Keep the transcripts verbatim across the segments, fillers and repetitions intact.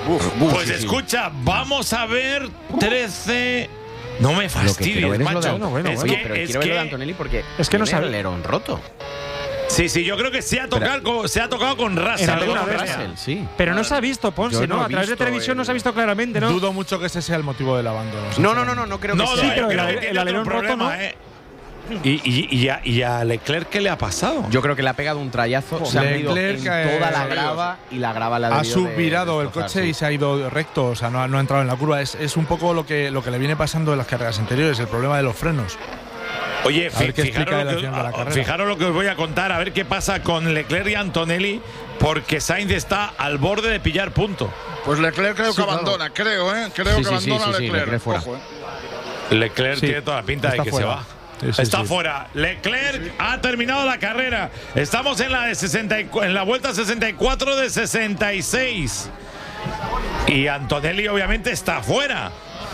Uf, uf, pues sí, escucha, sí. vamos a ver trece. No me fastidies, macho. Bueno, bueno, es bueno, que, pero es quiero que, ver lo de Antonelli porque es que no tiene sabe el alerón roto. Sí, sí, yo creo que se ha tocado, con, se ha tocado con Russell. En alguna vez, Russell, sí. Pero no se ha visto, Ponce, no ¿no? he A través de visto televisión el- no se ha visto claramente, ¿no? Dudo mucho que ese sea el motivo del abandono. No, no, no, no, no creo que No, sea. no, Sí, yo pero creo el- que el tiene otro alerón roto, problema, ¿no? ¿eh? Y, y, y, a, ¿Y a Leclerc qué le ha pasado? Yo creo que le ha pegado un trayazo, se ha ido en Leclerc, eh, toda la grava y la grava la Ha subvirado el coche y se ha ido recto, o sea, no ha, no ha entrado en la curva. Es, es un poco lo que, lo que le viene pasando en las carreras anteriores, el problema de los frenos. Oye, A ver qué fijaros, explica lo él al que, final de la carrera. fijaros lo que os voy a contar, a ver qué pasa con Leclerc y Antonelli, porque Sainz está al borde de pillar punto. Pues Leclerc creo Sí, que claro. abandona, creo, ¿eh? Creo Sí, que sí, sí, abandona sí, sí, Leclerc. Leclerc fuera. Ojo, ¿eh? Leclerc Sí, tiene toda la pinta de está que fuera. se va. Sí, sí, está sí. fuera. Leclerc ha terminado la carrera. Estamos en la de sesenta y cu- en la vuelta sesenta y cuatro de sesenta y seis. Y Antonelli obviamente está fuera.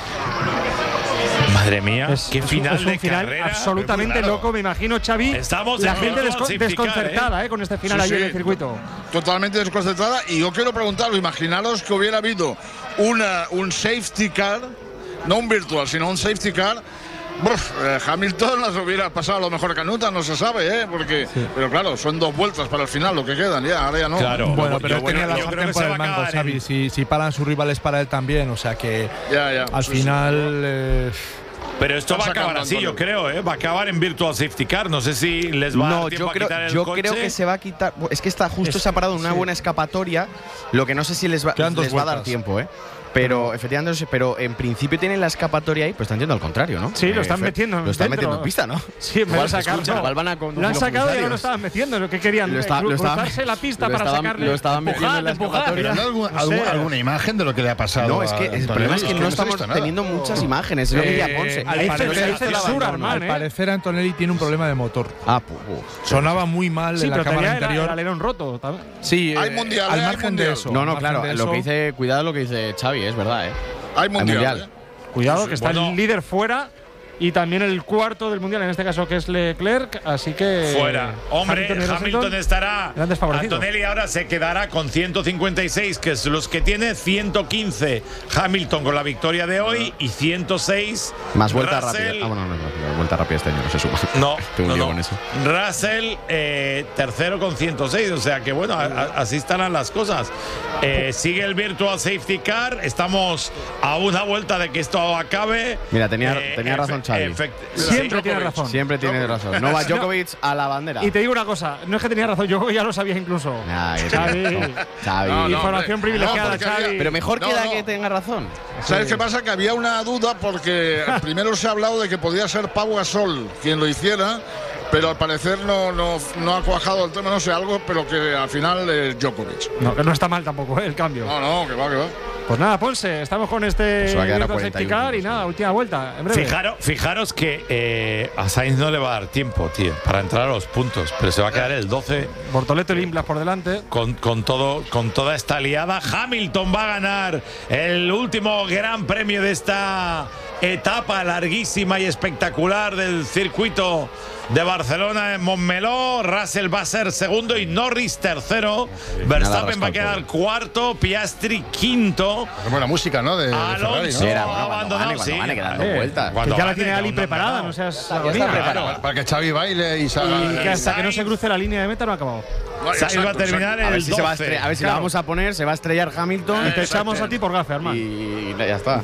Madre mía, Es, qué es un- final es un de final carrera. absolutamente Claro. loco, me imagino, Xavi. Estamos la en gente el desco- safety car, desconcertada eh, con este final Sí, allí en sí, el circuito. Totalmente desconcertada. Y yo quiero preguntaros, imaginaros que hubiera habido una, un safety car, no un virtual, sino un safety car. Buf, eh, Hamilton las hubiera pasado a lo mejor canuta, no se sabe, ¿eh? Porque, pero claro, son dos vueltas para el final lo que quedan, ya, ahora ya no. Claro. Bueno, Yo- pero él bueno, tenía la yo creo sartén que por se va el a mango, acabar Xavi. en- Si, si paran sus rivales para él también, o sea que Ya, ya. al Sí, sí. final… eh, Pero esto va a Está acabar sacando así, yo Antonio. creo, ¿eh? Va a acabar en Virtual Safety Car. No sé si les va a No, dar tiempo yo a creo, quitar el yo coche. creo que se va a quitar. Es que está justo Es- se ha parado en una sí. buena escapatoria. Lo que no sé si les va, Quedan dos les va a dar vueltas. tiempo, ¿eh? Pero efectivamente, no sé, pero en principio tienen la escapatoria ahí, pues están yendo al contrario, ¿no? Sí, lo están Fe- metiendo Lo están dentro. metiendo en pista, ¿no? Sí, en vez de Igual, sacarlo. escucha, igual van a con- Lo han los sacado y ahora comisarios. lo estaban metiendo. Lo que querían, Lo está- eh, lo estaban- cruzarse la pista lo para estaban- sacarle. lo estaban metiendo en la empujar, escapatoria. empujar. ¿Pero hay algún- No algún- sé. alguna imagen de lo que le ha pasado? No, es que a el Antonelli? problema es que no se ha estamos visto nada. teniendo muchas imágenes. Es lo que Eh, decía Ponce. al Ahí parecer- se- ahí se al censura, parecer- hermano, al ¿eh? parecer Antonelli tiene un problema de motor. Ah, pu- pu. Sonaba muy mal Sí, en la pero cámara tenía el, el interior. alerón roto. también. Sí, Hay eh, mundial, al eh, hay margen mundial. de eso. No, al no, margen claro. de Lo eso, que dice, cuidado lo que dice Xavi, es verdad, ¿eh? Hay mundial. mundial. ¿eh? Cuidado, que está Bueno. el líder fuera. Y también el cuarto del mundial, en este caso que es Leclerc. Así que. Fuera. Hombre, Hamilton y Hamilton, Russell, estará. grandes favorecitos. Antonelli ahora se quedará con ciento cincuenta y seis, que es los que tiene ciento quince. Hamilton con la victoria de hoy y ciento seis. Más vuelta Russell, rápida. Ah, bueno, no, no, no, vuelta rápida este año, no se suma. No, Tengo no, un lío no. con eso. Russell, eh, tercero con ciento seis. O sea que bueno, a- a- así estarán las cosas. Eh, sigue el Virtual Safety Car. Estamos a una vuelta de que esto acabe. Mira, tenía- Eh, tenía razón Xavi. efect- Siempre sí, tiene razón. Siempre tiene razón. Novak Djokovic a la bandera. Y te digo una cosa, no es que tenía razón, yo ya lo sabía incluso. Nah, que Xavi. tiene razón. Xavi. No, no. Información hombre. privilegiada, No, porque Xavi. había- Pero mejor No, queda no. que tenga razón. ¿Sabes qué pasa? Que había una duda porque primero se ha hablado de que podía ser Pau Gasol quien lo hiciera, pero al parecer no, no, no ha cuajado el tema, no sé, algo, pero que al final es Djokovic. No, que no está mal tampoco, ¿eh? El cambio. No, no, que va, que va. Pues nada, Ponce, estamos con este Pues se va a quedar a Virtual cuarenta y Safety uno, Car y sí. nada, última vuelta, en breve. Fijaros, fijaros que eh, a Sainz no le va a dar tiempo, tío, para entrar a los puntos, pero se va a quedar el doce Bortoleto y Limplas por delante. con, con, todo, con toda esta liada. Hamilton va a ganar el último gran premio de esta etapa larguísima y espectacular del circuito de Barcelona en Montmeló. Russell va a ser segundo y Norris tercero. Verstappen va a quedar cuarto, Piastri quinto. Es buena música, ¿no? De, de Ferrari, Alonso ¿no? Era, ha bueno, cuando abandonado, gane, cuando sí. gane, que dan dos Eh, vueltas. Que Cuando ya la gane, tiene ya Ali un nombre preparada, dado. no seas está agonía. preparada. Para que Xavi baile y salga. Y que hasta que no se Sainz- cruce la línea de meta no ha acabado. No, Sainz va a exacto, terminar exacto. A ver el si, se va a, doce. estre- a ver si Claro. la vamos a poner, se va a estrellar Hamilton Y te echamos a ti por gafe, hermano. y ya está.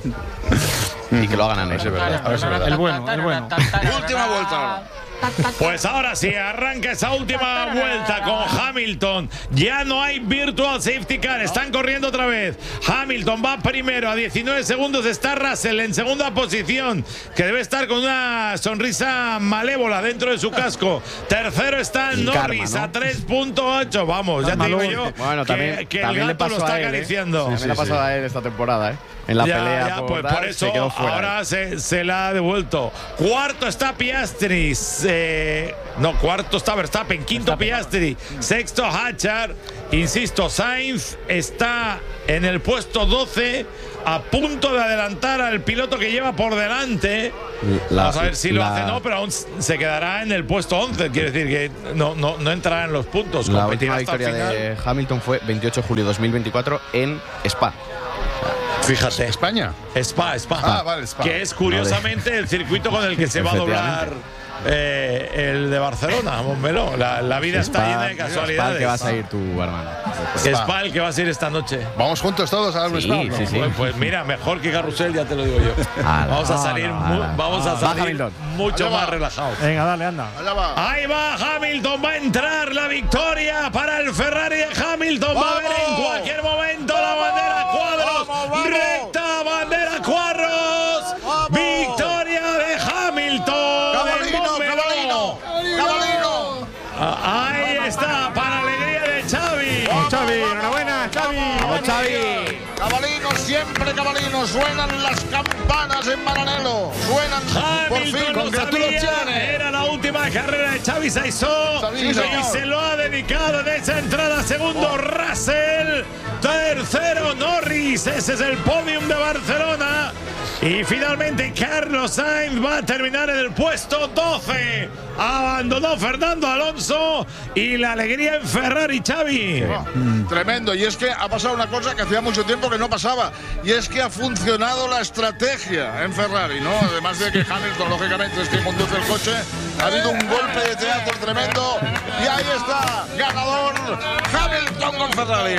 Y que lo hagan a A ver si es Ney. verdad. A ver si es verdad. El bueno, el bueno. Última vuelta ahora. Pues ahora sí, arranca esa última vuelta con Hamilton. Ya no hay Virtual Safety Car, están corriendo otra vez. Hamilton va primero, a diecinueve segundos está Russell en segunda posición, que debe estar con una sonrisa malévola dentro de su casco. Tercero está Y Norris karma, ¿no? a tres punto ocho. Vamos, ya te digo yo Bueno, que, también, que también el le gato lo pasó está a él. ¿eh? acariciando. También le ha pasado a él esta temporada, ¿eh? En la Ya, pelea ya, por, pues tal, por eso se quedó fuera. ahora se, se la ha devuelto. Cuarto está Piastri. eh, no, cuarto está Verstappen. Quinto Piastri. Sexto Hatchard. Insisto, Sainz está en el puesto doce, a punto de adelantar al piloto que lleva por delante. La- Vamos a ver si lo la- hace, no, pero aún se quedará en el puesto once. Quiere decir que no, no, no entrará en los puntos. La competirá última hasta el victoria final. de Hamilton fue veintiocho de julio de dos mil veinticuatro en Spa. Fíjate. España. Spa, Spa. Ah, vale, Spa. Que es curiosamente el circuito con el que se va a doblar eh, el de Barcelona, Montmeló. La, la vida está Spa, llena de Spa casualidades. el que vas a ir tú, hermano. Spa el que vas a ir esta noche. Vamos juntos todos a dar un Sí, Spa, ¿no? sí, sí. Pues, pues mira, mejor que Carrusel, ya te lo digo yo. Ala. Vamos a salir, Ala, mu- ala. vamos a Va salir Hamilton. mucho Allá más va. relajados. Venga, dale, anda. Allá va. Ahí va Hamilton, va a entrar la victoria para el Ferrari de Hamilton. Va a haber en ¡Vamos! cualquier momento la bandera cuadros. ¡Vamos, vamos! Recta bandera cuadros. ¡Vamos! Victoria de Hamilton. Cabalino, en Montmeló. cabalino, cabalino. Ah, Ahí está, para alegría de Xavi. Xavi, enhorabuena, Xavi. ¡Vamos, Xavi! Cabalino, siempre cabalino. Suenan las campanas en Maranello. Suenan por fin. Hamilton lo sabía, Congratulaciones. era la última carrera de Xavi Saisó Sí, y señor. se lo ha dedicado en esa entrada. Segundo Russell, tercero Norris, ese es el podium de Barcelona. Y finalmente Carlos Sainz va a terminar en el puesto doce. Abandonó Fernando Alonso y la alegría en Ferrari, Xavi. Oh, tremendo. Y es que ha pasado una cosa que hacía mucho tiempo que no pasaba. Y es que ha funcionado la estrategia en Ferrari, ¿no? Además de que Hamilton, lógicamente, es quien conduce el coche. Ha habido un golpe de teatro tremendo. Y ahí está, ganador Hamilton con Ferrari.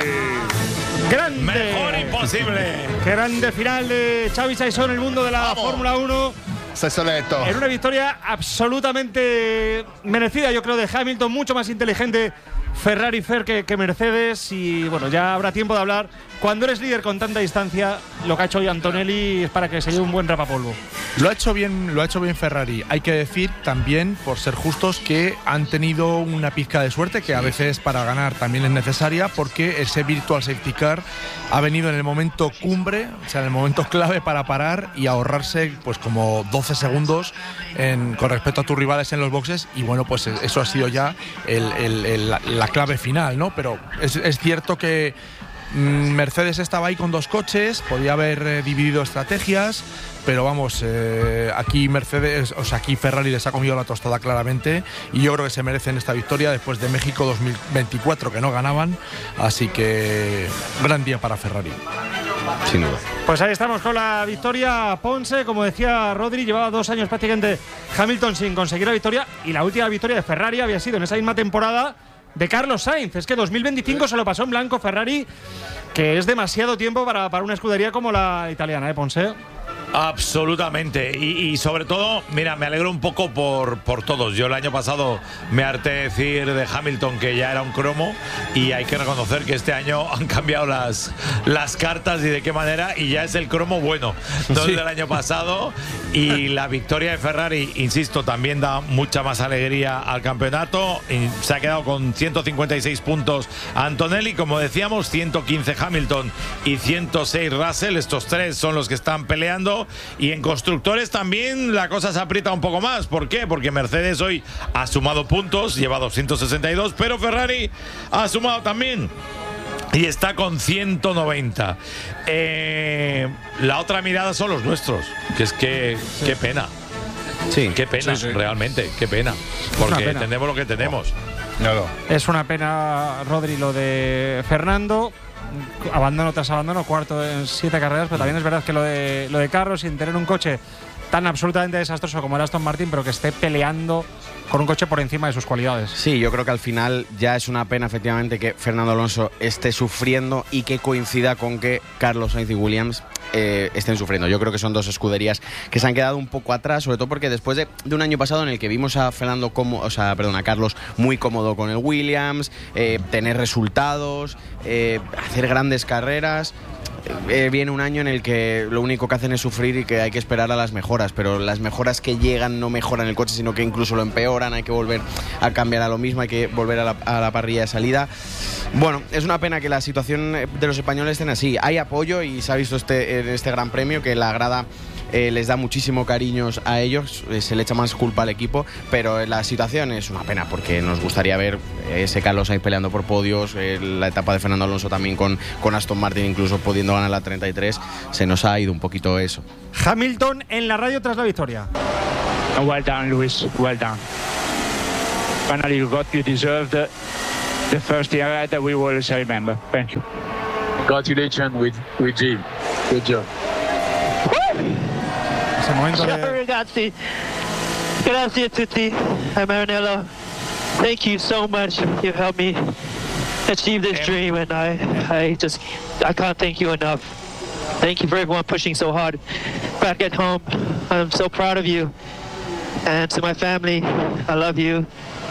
Grande. Mejor imposible. Grande final de Xavi Saisó en el mundo de la Vamos. Fórmula uno. Sesoleto. En una victoria absolutamente merecida, yo creo, de Hamilton, mucho más inteligente Ferrari Fer que, que Mercedes. Y bueno, ya habrá tiempo de hablar. Cuando eres líder con tanta distancia, lo que ha hecho hoy Antonelli es para que se lleve un buen rapapolvo. Lo ha hecho bien, lo ha hecho bien Ferrari. Hay que decir también, por ser justos, que han tenido una pizca de suerte que a veces para ganar también es necesaria, porque ese virtual safety car ha venido en el momento cumbre, o sea, en el momento clave para parar y ahorrarse pues como doce segundos en, con respecto a tus rivales en los boxes. Y bueno, pues eso ha sido ya el, el, el, la, la clave final, ¿no? Pero es, es cierto que Mercedes estaba ahí con dos coches, podía haber eh, dividido estrategias, pero vamos, eh, aquí Mercedes, o sea, aquí Ferrari les ha comido la tostada claramente y yo creo que se merecen esta victoria después de México dos mil veinticuatro que no ganaban, así que gran día para Ferrari. Sin duda. Pues ahí estamos con la victoria Ponce. Como decía Rodri, llevaba dos años prácticamente Hamilton sin conseguir la victoria y la última victoria de Ferrari había sido en esa misma temporada de Carlos Sainz. Es que dos mil veinticinco se lo pasó en blanco Ferrari, que es demasiado tiempo para, para una escudería como la italiana, ¿eh, Ponce? Absolutamente. Y, y sobre todo, mira, me alegro un poco por, por todos. Yo el año pasado me harté de decir de Hamilton que ya era un cromo y hay que reconocer que este año han cambiado las, las cartas y de qué manera y ya es el cromo bueno, no el del año pasado. Y la victoria de Ferrari, insisto, también da mucha más alegría al campeonato. Y se ha quedado con ciento cincuenta y seis puntos Antonelli, como decíamos, ciento quince Hamilton y ciento seis Russell. Estos tres son los que están peleando. Y en constructores también la cosa se aprieta un poco más. ¿Por qué? Porque Mercedes hoy ha sumado puntos, lleva doscientos sesenta y dos, pero Ferrari ha sumado también y está con ciento noventa. Eh, la otra mirada son los nuestros, que es que sí. Qué pena. Sí. Qué pena, sí, sí. Realmente, qué pena. Porque pena. Tenemos lo que tenemos. Claro. Es una pena, Rodri, lo de Fernando. Abandono tras abandono, cuarto en siete carreras, pero también es verdad que lo de, lo de Carlos, sin tener un coche tan absolutamente desastroso como el Aston Martin, pero que esté peleando con un coche por encima de sus cualidades. Sí, yo creo que al final ya es una pena efectivamente que Fernando Alonso esté sufriendo y que coincida con que Carlos Sainz y Williams eh, estén sufriendo. Yo creo que son dos escuderías que se han quedado un poco atrás, sobre todo porque después de, de un año pasado en el que vimos a Fernando como, o sea, perdón, a Carlos muy cómodo con el Williams, eh, tener resultados, eh, hacer grandes carreras. Eh, viene un año en el que lo único que hacen es sufrir y que hay que esperar a las mejoras, pero las mejoras que llegan no mejoran el coche, sino que incluso lo empeoran. Hay que volver a cambiar a lo mismo, hay que volver a la, a la parrilla de salida. Bueno, es una pena que la situación de los españoles estén así. Hay apoyo y se ha visto este, en este gran premio que la grada Eh, les da muchísimo cariño a ellos, eh, se le echa más culpa al equipo, pero la situación es una pena porque nos gustaría ver ese Carlos Sainz peleando por podios, eh, la etapa de Fernando Alonso también con, con Aston Martin incluso pudiendo ganar la treinta y tres, se nos ha ido un poquito eso. Hamilton en la radio tras la victoria. Well done, Lewis, well done. Finally you got, you deserved the, the first year that we will remember. Thank you. Congratulations with, with Jim. Good job. Ese momento Ciao de. ragazzi, grazie a tutti. Hi Maranello, thank you so much. You've helped me achieve this dream, and I, I just, I can't thank you enough. Thank you for everyone pushing so hard. Back at home, I'm so proud of you. And to my family, I love you.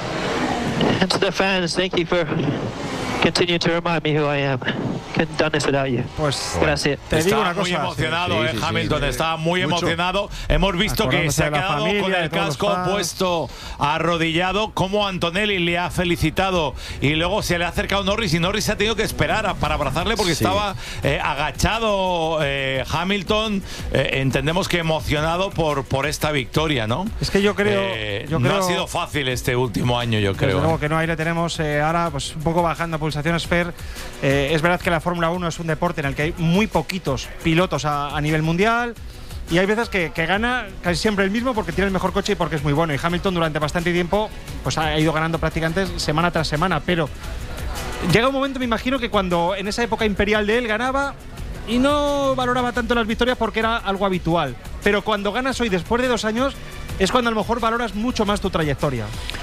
And to the fans, thank you for continuing to remind me who I am. Couldn't done this without you. Pues gracias. Te digo Estaba una muy cosa. emocionado, sí, eh, sí, sí, Hamilton, sí, sí. estaba muy Mucho. emocionado. Hemos visto que Acordándose se ha de la quedado familia, con de el todos los casco fans. puesto arrodillado, como Antonelli le ha felicitado y luego se le ha acercado Norris y Norris se ha tenido que esperar a- para abrazarle porque Sí. estaba eh, agachado eh, Hamilton, eh, entendemos que emocionado por, por esta victoria, ¿no? Es que yo creo. Eh, yo no creo ha sido fácil este último año, yo Desde creo. luego ¿eh? que no, ahí le tenemos eh, ahora pues un poco bajando pulsaciones, Fer. Eh, es verdad que la Fórmula uno es un deporte en el que hay muy poquitos pilotos a, a nivel mundial y hay veces que, que gana casi siempre el mismo porque tiene el mejor coche y porque es muy bueno. Y Hamilton durante bastante tiempo pues ha ido ganando prácticamente semana tras semana, pero llega un momento, me imagino, que cuando en esa época imperial de él ganaba y no valoraba tanto las victorias porque era algo habitual. Pero cuando ganas hoy, después de dos años, es cuando a lo mejor valoras mucho más tu trayectoria.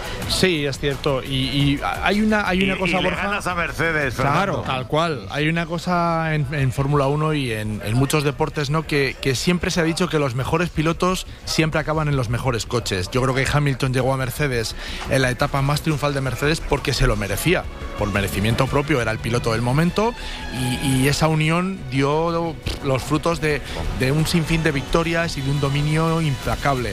Sí, es cierto. Y, y hay una, hay una Y- cosa, y le Borja. ganas a Mercedes, Claro. Fernando. Tal cual. Hay una cosa en, en Fórmula uno y en, en muchos deportes, ¿no? Que, que siempre se ha dicho que los mejores pilotos siempre acaban en los mejores coches. Yo creo que Hamilton llegó a Mercedes en la etapa más triunfal de Mercedes porque se lo merecía. Por merecimiento propio, era el piloto del momento y, y esa unión dio los frutos de, de un sinfín de victorias y de un dominio implacable.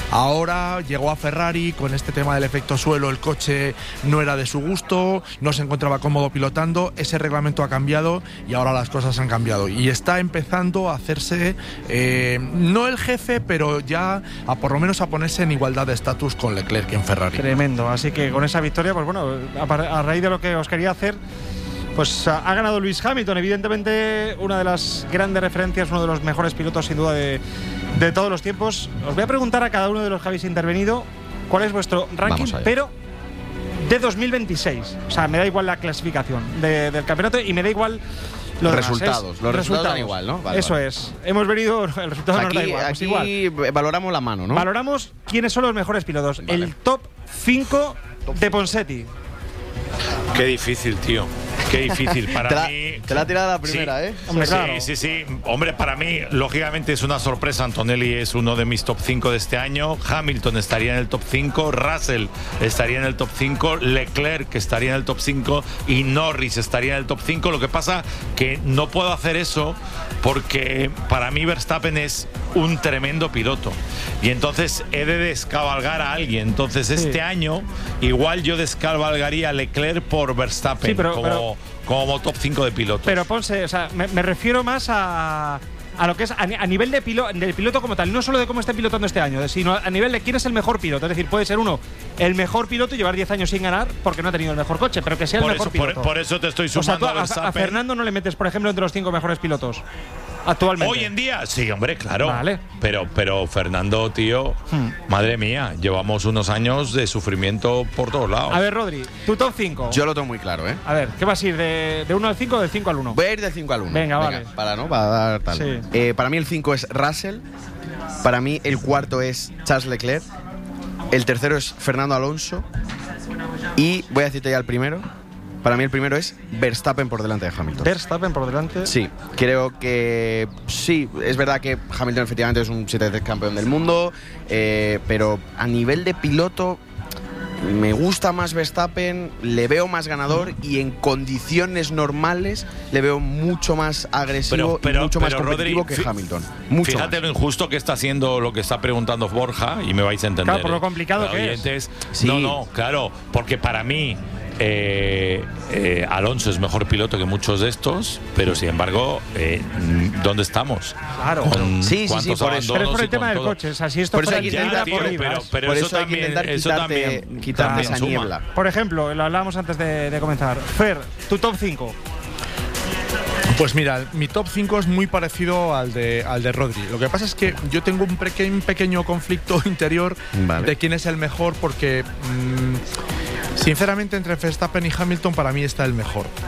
Ahora llegó a Ferrari con este tema del efecto suelo, el coche no era de su gusto, no se encontraba cómodo pilotando, ese reglamento ha cambiado y ahora las cosas han cambiado y está empezando a hacerse, eh, no el jefe, pero ya a por lo menos a ponerse en igualdad de estatus con Leclerc en Ferrari. Tremendo. Así que con esa victoria, pues bueno, a, par- a raíz de lo que os quería hacer, pues ha, ha ganado Lewis Hamilton, evidentemente una de las grandes referencias, uno de los mejores pilotos sin duda de, de todos los tiempos. Os voy a preguntar a cada uno de los que habéis intervenido cuál es vuestro ranking, Vamos allá. pero de dos mil veintiséis. O sea, me da igual la clasificación de- del campeonato y me da igual los Resultados. Los resultados dan igual, ¿no? Vale, Eso vale. es. Hemos venido, el resultado nos da Aquí, igual. Pues aquí igual. valoramos la mano, ¿no? Valoramos quiénes son los mejores pilotos. Vale. El top cinco de Ponsetti. Qué difícil, tío. Qué difícil. Para te, la, mí. te la ha tirado la Sí. primera, ¿eh? Hombre, sí, claro. sí, sí. Hombre, para mí, lógicamente es una sorpresa. Antonelli es uno de mis top cinco de este año. Hamilton estaría en el top cinco. Russell estaría en el top cinco. Leclerc estaría en el top cinco. Y Norris estaría en el top cinco. Lo que pasa que no puedo hacer eso porque para mí Verstappen es un tremendo piloto. Y entonces he de descabalgar a alguien. Entonces este año igual yo descabalgaría a Leclerc por Verstappen Sí, pero- como, pero- como top cinco de pilotos. Pero Ponce, o sea, me, me refiero más a, a lo que es a, ni- a nivel de pilo, del piloto como tal, no solo de cómo esté pilotando este año, sino a nivel de quién es el mejor piloto. Es decir, puede ser uno el mejor piloto y llevar diez años sin ganar porque no ha tenido el mejor coche, pero que sea el por, mejor eso, por, piloto. por eso te estoy o sea, sumando tú a a, a Verstappen. Fernando no le metes, por ejemplo, entre los cinco mejores pilotos actualmente. Hoy en día, sí, hombre, claro. Vale. Pero, pero Fernando, tío, Hmm. madre mía, llevamos unos años de sufrimiento por todos lados. A ver, Rodri, tu top cinco. Yo lo tengo muy claro, ¿eh? A ver, ¿qué vas a ir? ¿De, de uno al cinco o del cinco al uno? Voy a ir del cinco al uno. Venga, vale. Para, ¿no? Para dar tal. Sí. Eh, para mí el cinco es Russell. Para mí el cuarto es Charles Leclerc. El tercero es Fernando Alonso. Y voy a decirte ya el primero. Para mí el primero es Verstappen por delante de Hamilton. Verstappen por delante. Sí, creo que sí, es verdad que Hamilton efectivamente es un siete veces campeón del mundo, eh, pero a nivel de piloto me gusta más Verstappen, le veo más ganador y en condiciones normales le veo mucho más agresivo y mucho más competitivo Rodri, que fi- Hamilton. Mucho Fíjate más. lo injusto que está haciendo lo que está preguntando Borja y me vais a entender. Claro, por lo ¿eh? complicado Para que es. oyentes, Sí. No, no, claro, porque para mí eh, eh, Alonso es mejor piloto que muchos de estos, pero sin embargo, eh, ¿dónde estamos? Claro. Con Sí, sí, sí, cuántos por eso. Pero es por abandonos el y tema con del todo. coche. O sea, si esto Por eso fuera hay que libra intentar, por tío, libras. pero, pero Por eso, eso hay que también, intentar eso quitarte, también, quitarte también esa suma. niebla. Por ejemplo, lo hablábamos antes de, de comenzar. Fer, tu top cinco. Pues mira, mi top cinco es muy parecido al de, al de Rodri. Lo que pasa es que yo tengo un, peque- un pequeño conflicto interior Vale. de quién es el mejor porque, mm, sinceramente, entre Verstappen y Hamilton para mí está el mejor.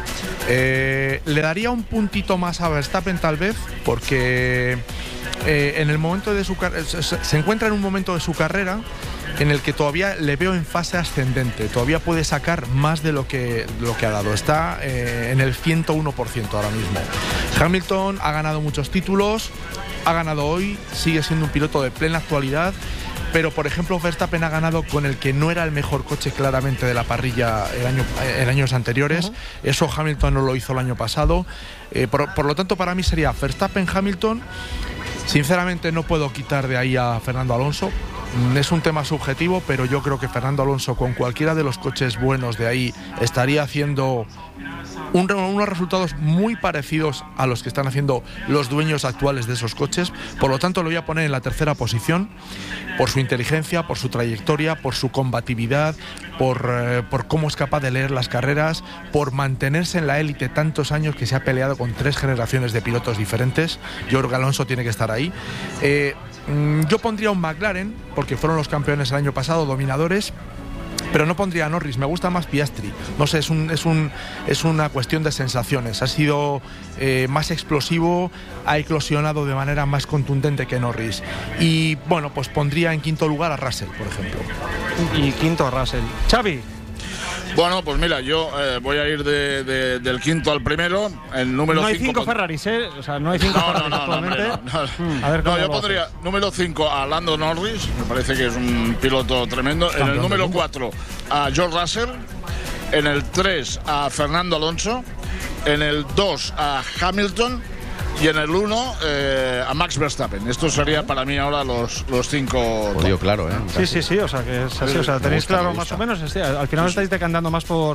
Eh, le daría un puntito más a Verstappen tal vez, porque eh, en el momento de su carrera se, se encuentra en un momento de su carrera en el que todavía le veo en fase ascendente, todavía puede sacar más de lo que, lo que ha dado. Está eh, en el ciento uno por ciento ahora mismo. Hamilton ha ganado muchos títulos, ha ganado hoy, sigue siendo un piloto de plena actualidad, pero por ejemplo Verstappen ha ganado con el que no era el mejor coche claramente de la parrilla el año, en años anteriores. Uh-huh. Eso Hamilton no lo hizo el año pasado. Eh, por, por lo tanto, para mí sería Verstappen-Hamilton. Sinceramente no puedo quitar de ahí a Fernando Alonso. Es un tema subjetivo, pero yo creo que Fernando Alonso con cualquiera de los coches buenos de ahí estaría haciendo un, unos resultados muy parecidos a los que están haciendo los dueños actuales de esos coches. Por lo tanto, lo voy a poner en la tercera posición por su inteligencia, por su trayectoria, por su combatividad, por, eh, por cómo es capaz de leer las carreras, por mantenerse en la élite tantos años, que se ha peleado con tres generaciones de pilotos diferentes. Yo creo que Alonso tiene que estar ahí. Eh, Yo pondría un McLaren, porque fueron los campeones el año pasado, dominadores, pero no pondría a Norris. Me gusta más Piastri. No sé, es, un, es, un, es una cuestión de sensaciones. Ha sido eh, más explosivo, ha eclosionado de manera más contundente que Norris. Y bueno, pues pondría en quinto lugar a Russell, por ejemplo. Y quinto a Russell. Xavi. Bueno, pues mira, yo eh, voy a ir de, de, del quinto al primero. El número no hay cinco cinco pon... Ferraris, ¿eh? O sea, no hay cinco no, Ferraris no, no, actualmente. No, no, no. A ver, no yo pondría haces? número cinco a Lando Norris, me parece que es un piloto tremendo. En el número cuatro a George Russell. En el tres a Fernando Alonso. En el dos a Hamilton. Y en el uno eh, a Max Verstappen. Esto sería para mí ahora los, los cinco. Jodido, claro, ¿eh? Sí, sí, sí. O sea, que es así. O sea, tenéis gusta, claro más o menos. Sí, al final sí, estáis decantando más por,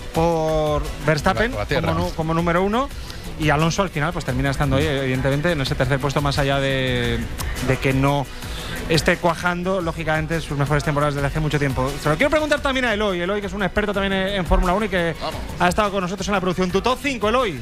por Verstappen como, como número uno. Y Alonso al final pues termina estando ahí, evidentemente, en ese tercer puesto, más allá de, de que no esté cuajando, lógicamente, sus mejores temporadas desde hace mucho tiempo. Se lo quiero preguntar también a Eloy. Eloy, que es un experto también en, en Fórmula uno y que Vamos. ha estado con nosotros en la producción. Tu top cinco, Eloy.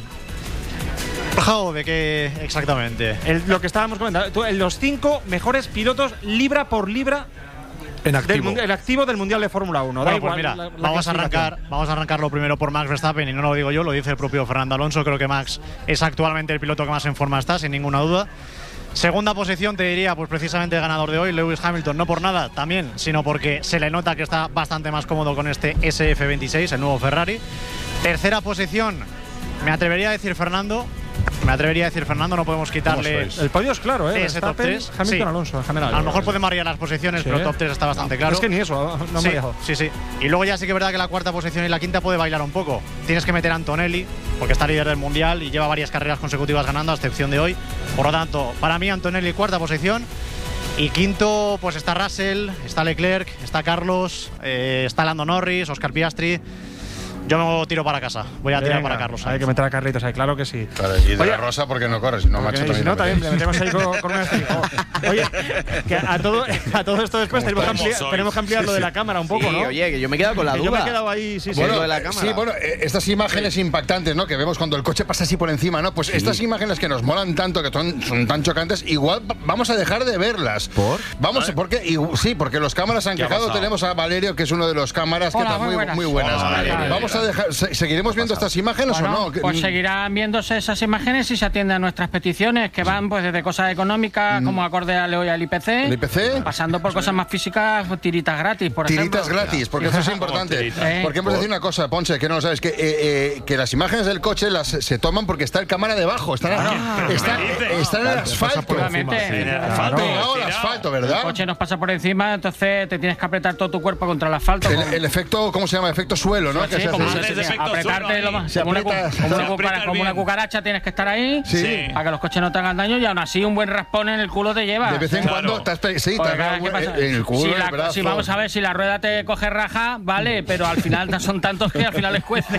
¿De qué exactamente? El, lo que estábamos comentando. Tú, los cinco mejores pilotos libra por libra en activo. Del, el activo del Mundial de Fórmula uno. Bueno, da igual, pues mira, la, la vamos, a arrancar, vamos a arrancarlo primero por Max Verstappen, y no lo digo yo, lo dice el propio Fernando Alonso. Creo que Max es actualmente el piloto que más en forma está, sin ninguna duda. Segunda posición te diría, pues precisamente el ganador de hoy, Lewis Hamilton, no por nada también, sino porque se le nota que está bastante más cómodo con este S F veintiséis, el nuevo Ferrari. Tercera posición, me atrevería a decir Fernando. Me atrevería a decir Fernando, no podemos quitarle. El podio es claro, ¿eh? Ese top tres. Hamilton, sí. Alonso, en general. A lo mejor podemos variar las posiciones, sí, pero top tres está bastante no, claro. Es que ni eso, no sí, me dejo. Sí, sí. Y luego ya sí que es verdad que la cuarta posición y la quinta puede bailar un poco. Tienes que meter a Antonelli, porque está líder del mundial y lleva varias carreras consecutivas ganando, a excepción de hoy. Por lo tanto, para mí, Antonelli, cuarta posición. Y quinto, pues está Russell, está Leclerc, está Carlos, eh, está Lando Norris, Oscar Piastri. Yo me tiro para casa. Voy a Venga, tirar para Carlos. Hay que meter a Carlitos ahí, claro que sí. Claro, y de Oye, la Rosa porque no corre, si no, macho, también, si no, también le metemos ahí con, con una estrella. Oye, que a todo, a todo esto después tenemos que, ampliar, tenemos que ampliar sí, lo de la cámara un poco, sí, ¿no? Oye, que yo me he quedado con la duda. Yo me he quedado ahí, sí, sí. Bueno, lo de la cámara. Sí, bueno, estas imágenes sí. impactantes, ¿no? Que vemos cuando el coche pasa así por encima, ¿no? Pues sí. estas imágenes que nos molan tanto, que son, son tan chocantes, igual vamos a dejar de verlas. ¿Por? Vamos, ¿Vale? porque y, sí, porque los cámaras han quejado. Tenemos a Valerio, que es uno de los cámaras, Hola, que está muy, buenas. muy buenas. Hola, vamos a dejar, se, ¿seguiremos viendo estas imágenes bueno, o no? Pues seguirán viéndose esas imágenes si se atienden a nuestras peticiones, que van pues desde cosas económicas, mm. como acorde a hoy al I P C, ¿El I P C? pasando por cosas más físicas, tiritas gratis, por tiritas ejemplo. gratis, porque eso es importante. Eh, porque hemos de decir una cosa, Ponce, que no lo sabes, que, eh, eh, que las imágenes del coche las se toman porque está el cámara debajo, están, ah, está, está en el asfalto. Pegado al asfalto, ¿verdad? El coche nos pasa por encima, entonces te tienes que apretar todo tu cuerpo contra el asfalto. El, con... el efecto, ¿cómo se llama? Efecto suelo, ¿no? Sí, que se como, hace, sí, sí, apretarte lo más. Se Como, aprieta, una, como, una cucara, como una cucaracha tienes que estar ahí sí. para que los coches no te hagan daño, y aún así un buen raspón en el culo te lleva. De vez en claro. cuando te has, sí, te en el culo, si, el la, brazo. si vamos a ver, si la rueda te coge raja, vale, pero al final son tantos que al final les cuece.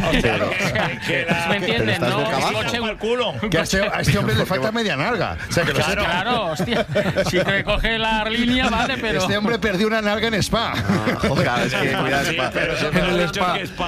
¿Me entiendes? ¿No? Un coche el culo. Que a este, a este hombre le falta media nalga. O sea, que claro, lo claro, hostia. Si te coge la línea, vale, pero. Este hombre perdió una nalga en Spa. Joder, es que cuidado, sí, Spa. pero en el Spa. O sea,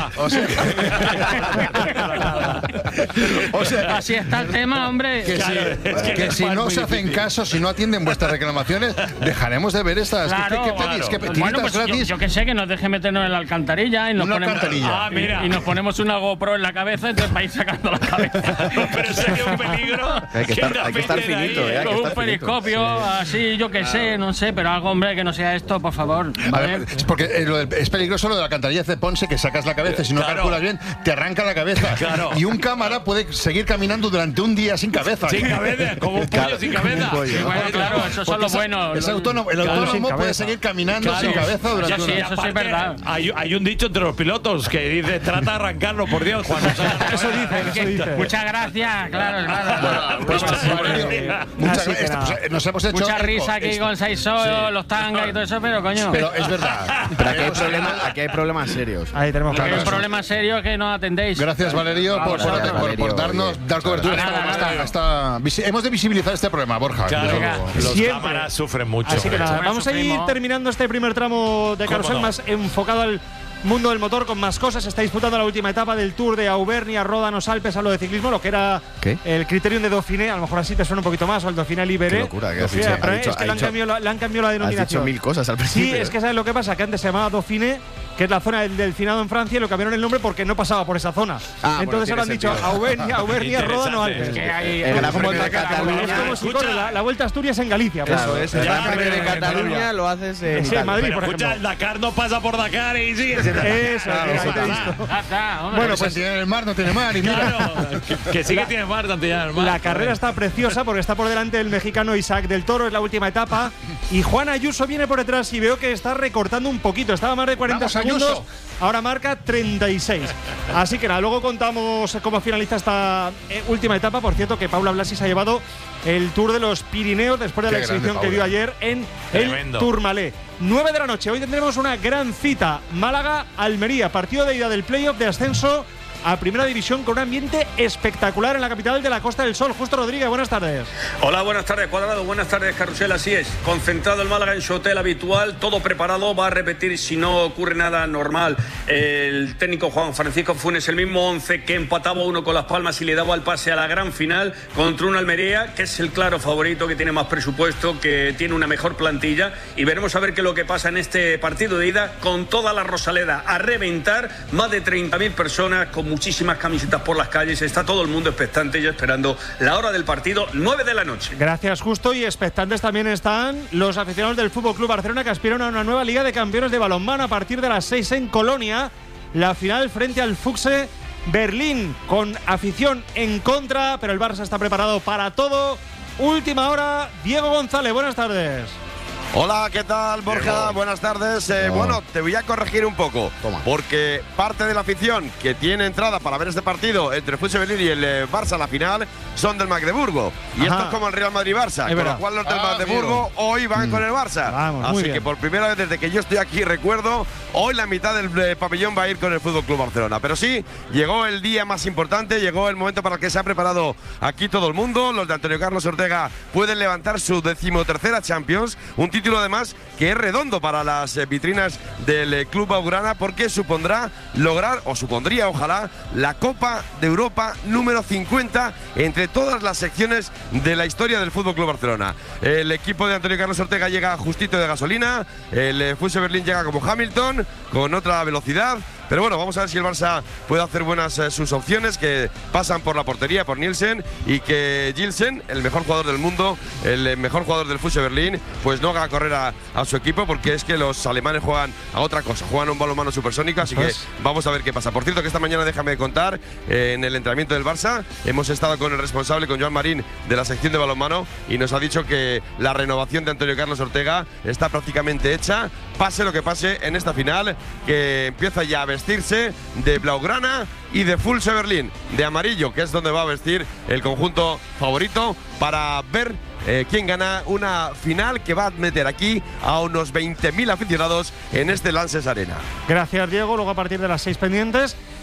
O sea, así está el tema, hombre. Que, claro, si, es que que si no se hacen caso, si no atienden vuestras reclamaciones, dejaremos de ver estas. Claro, ¿Qué, qué pedís? ¿Qué claro. Bueno, pues gratis? yo, yo que sé, que nos deje meternos en la alcantarilla y nos, Una ponemos, alcantarilla. Ah, mira. y, y nos ponemos una GoPro en la cabeza, entonces vais sacando la cabeza. Pero sería un peligro. Hay que estar, hay que estar finito, ¿eh? Hay que Con un estar finito. periscopio, Sí. así, yo que sé, no sé, pero algo, hombre, que no sea esto, por favor. A ver, es porque eh, lo del- es peligroso lo de la alcantarilla de Ponce, que sacas la cabeza y si no Claro. calculas bien, te arranca la cabeza. Claro. Y un cámara puede seguir caminando durante un día sin cabeza. Sin cabeza, como un pollo sin cabeza. Como un pollo. Sí, bueno, claro, esos son Porque los es- buenos. es los- autónomo, el Claro, autónomo sin puede cabeza. seguir caminando Claro. sin cabeza durante Eso un sí, día. eso sí es verdad. Hay, hay un dicho entre los pilotos que dice: trata de arrancarlo, por Dios, Juan. Eso dicen, eso dicen. Muchas gracias, claro, claro. Pues, Valerio, muchas Así que gracias. nada. Pues, nos hemos hecho Mucha eco. risa aquí Esto- con Saisó, los tangas y todo eso, pero coño. Pero es verdad. Pero aquí hay, problemas, aquí hay problemas serios. Ahí tenemos Hay claro. un problema serio que no atendéis. Gracias, Valerio, por, por- Gracias, por- Valerio, por darnos, oye. dar cobertura. Nada, Esta- nada. esta- esta- visi- hemos de visibilizar este problema, Borja. Claro, Venga. los Siempre. cámaras sufren mucho. Así que nada, Bueno, vamos a ir sufrimos. terminando este primer tramo de ¿Cómo Carrusel no? más enfocado al mundo del motor con más cosas. Se está disputando la última etapa del Tour de Auvernia, Ródanos, Alpes, hablo de ciclismo, lo que era ¿Qué? el Criterium de Dauphiné. A lo mejor así te suena un poquito más, o el Dauphiné Libéré. Qué locura, que has Sí, dicho. pero Ha dicho- es que ha le han, dicho- cambiado la, le han cambiado la Has denominación. dicho mil cosas al Sí, principio. es que ¿sabes lo que pasa? Que antes se llamaba Dauphiné, que es la zona del delfinado en Francia, y lo cambiaron el nombre porque no pasaba por esa zona. Ah, bueno, Entonces tiene ahora han dicho sentido. Auvernia, Auvernia, Ródanos, Interesante. Alpes. Que hay- El Gran Como Premio de el- Es Cataluña. como si Escucha. corre la, la Vuelta a Asturias en Galicia. pues. Claro, Eso el es. Gran Ya, Premio de pero en Cataluña Cataluña. lo haces en Sí, en Italia. Madrid, Pero por escucha, ejemplo. el Dakar no pasa por Dakar y sigue siendo Eso, Claro, ahí te he Dakar. visto. Ah, está, hombre. Bueno, pues Tiene el mar, no tiene mar. Y mira. Claro, que, que sí que tiene mar, Santillán, hermano. la carrera está preciosa porque está por delante el mexicano Isaac del Toro, es la última etapa. Y Juan Ayuso viene por detrás y veo que está recortando un poquito. Estaba a más de cuarenta Vamos, segundos, Ayuso. ahora marca treinta y seis. Así que nada, luego contamos cómo finaliza esta eh, última etapa. Por cierto, que Paula Blasi se ha llevado el Tour de los Pirineos después de Qué la grande, exhibición que dio Paula. ayer en Tremendo. el Tourmalet. nueve de la noche, hoy tendremos una gran cita. Málaga-Almería, partido de ida del playoff de ascenso a Primera División con un ambiente espectacular en la capital de la Costa del Sol. Justo Rodríguez, buenas tardes. Hola, buenas tardes, Cuadrado. Buenas tardes, Carrusel. Así es. Concentrado el Málaga en su hotel habitual, todo preparado. Va a repetir, si no ocurre nada normal, el técnico Juan Francisco Funes, el mismo once que empataba uno con Las Palmas y le daba el pase a la gran final contra un Almería, que es el claro favorito, que tiene más presupuesto, que tiene una mejor plantilla. Y veremos a ver qué es lo que pasa en este partido de ida con toda la Rosaleda a reventar. Más de treinta mil personas con muchísimas camisetas por las calles. Está todo el mundo expectante ya esperando la hora del partido, nueve de la noche. Gracias, Justo. Y expectantes también están los aficionados del Fútbol Club Barcelona, que aspiran a una nueva Liga de Campeones de balonmano a partir de las seis en Colonia. La final frente al Fuxe Berlín, con afición en contra, pero el Barça está preparado para todo. Última hora, Diego González, buenas tardes. Hola, ¿qué tal, Borja? Buenas tardes. Eh, No. Bueno, te voy a corregir un poco, Toma. porque parte de la afición que tiene entrada para ver este partido entre el Futsal Berlín y el eh, Barça, la final, son del Magdeburgo. Y Ajá. esto es como el Real Madrid-Barça, con verdad. lo cual los del Ah, Magdeburgo hoy van con el Barça. Vamos, muy Así bien. que por primera vez desde que yo estoy aquí, recuerdo, hoy la mitad del eh, pabellón va a ir con el Fútbol Club Barcelona. Pero sí, llegó el día más importante, llegó el momento para el que se ha preparado aquí todo el mundo. Los de Antonio Carlos Ortega pueden levantar su decimotercera Champions, un título además que es redondo para las eh, vitrinas del eh, Club Blaugrana, porque supondrá lograr, o supondría ojalá, la Copa de Europa número cincuenta entre todas las secciones de la historia del Fútbol Club Barcelona. El equipo de Antonio Carlos Ortega llega justito de gasolina, el eh, Futsal Berlín llega como Hamilton, con otra velocidad. Pero bueno, vamos a ver si el Barça puede hacer buenas eh, sus opciones, que pasan por la portería, por Nielsen, y que Gilsen, el mejor jugador del mundo, el eh, mejor jugador del Futsal Berlín, pues no haga correr a, a su equipo, porque es que los alemanes juegan a otra cosa, juegan un balonmano supersónico, así que vamos a ver qué pasa. Por cierto, que esta mañana, déjame contar, eh, en el entrenamiento del Barça hemos estado con el responsable, con Joan Marín, de la sección de balonmano, y nos ha dicho que la renovación de Antonio Carlos Ortega está prácticamente hecha, pase lo que pase en esta final, que empieza ya a vestirse de blaugrana y de Futsal Berlín, de amarillo, que es donde va a vestir el conjunto favorito, para ver eh, quién gana una final que va a meter aquí a unos veinte mil aficionados en este Lanxess Arena. Gracias, Diego. Luego a partir de las seis pendientes.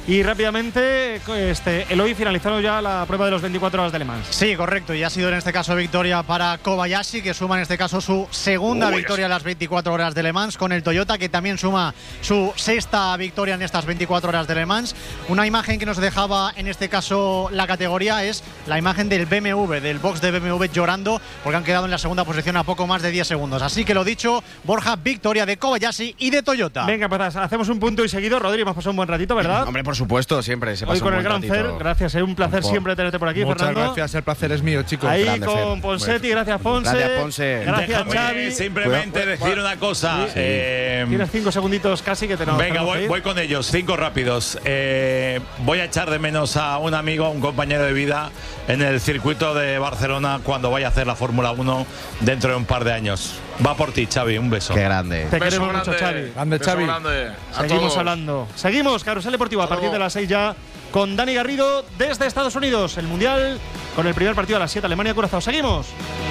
Y rápidamente, este, Eloy, finalizaron ya la prueba de los veinticuatro horas de Le Mans. Sí, correcto. Y ha sido en este caso victoria para Kobayashi, que suma en este caso su segunda Uy, victoria en las veinticuatro horas de Le Mans, con el Toyota, que también suma su sexta victoria en estas veinticuatro horas de Le Mans. Una imagen que nos dejaba en este caso la categoría es la imagen del B M W, del box de B M W llorando, porque han quedado en la segunda posición a poco más de diez segundos. Así que lo dicho, Borja, victoria de Kobayashi y de Toyota. Venga, pues hacemos un punto y seguido. Rodri, hemos pasado un buen ratito, ¿verdad? Hombre, por supuesto, siempre se Hoy pasa con un el buen Gran Fer, ratito. gracias, es un placer Por- siempre tenerte por aquí, Muchas Fernando. gracias, el placer es mío, chicos. Ahí Grande, con Fer. Ponsetti, gracias Ponce. Gracias, Ponce. Gracias, Déjame Xavi. simplemente Cuidado. decir una cosa. Sí. eh, Tienes cinco segunditos casi que te nos Venga, tenemos que voy, ir. voy con ellos, cinco rápidos. Eh, voy a echar de menos a un amigo, un compañero de vida en el circuito de Barcelona cuando vaya a hacer la Fórmula uno dentro de un par de años. Va por ti, Xavi, un beso. Qué grande. Te Beso queremos mucho, grande. Xavi. Grande, Beso Xavi. grande a Seguimos todos. hablando. Seguimos, Carrusel Deportivo, a Hasta partir de luego. las seis ya, con Dani Garrido desde Estados Unidos. El Mundial, con el primer partido a las siete, Alemania-Curazao. Seguimos.